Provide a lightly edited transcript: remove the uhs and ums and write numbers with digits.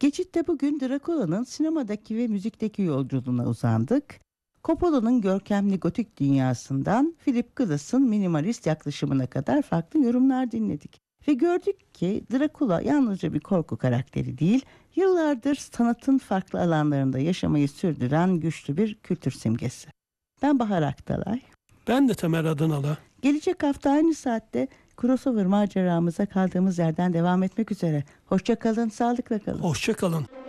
Geçitte bugün Dracula'nın sinemadaki ve müzikteki yolculuğuna uzandık. Coppola'nın görkemli gotik dünyasından Philip Glass'ın minimalist yaklaşımına kadar farklı yorumlar dinledik. Ve gördük ki Dracula yalnızca bir korku karakteri değil, yıllardır sanatın farklı alanlarında yaşamayı sürdüren güçlü bir kültür simgesi. Ben Bahar Aktalay. Ben de Tamer Adanalı. Gelecek hafta aynı saatte crossover maceramıza kaldığımız yerden devam etmek üzere. Hoşça kalın, sağlıkla kalın. Hoşça kalın.